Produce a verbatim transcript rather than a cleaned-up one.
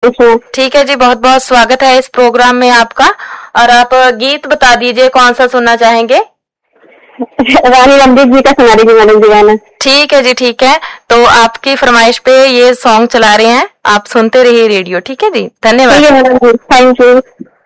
कृष्ण। ठीक है जी, बहुत बहुत स्वागत है इस प्रोग्राम में आपका। और आप गीत बता दीजिए कौन सा सुनना चाहेंगे? रानी रणदीप जी का सुना दीजिए मैडम जी गाना। ठीक है जी, ठीक है। तो आपकी फरमाइश पे ये सॉन्ग चला रहे हैं, आप सुनते रहिए रेडियो। ठीक है जी, धन्यवाद। ठीक है मैडम जी, थैंक यू।